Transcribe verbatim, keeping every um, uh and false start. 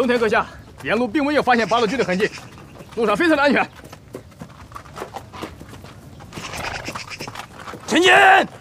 松田阁下，沿路并没有发现八路军的痕迹，路上非常的安全。 前进！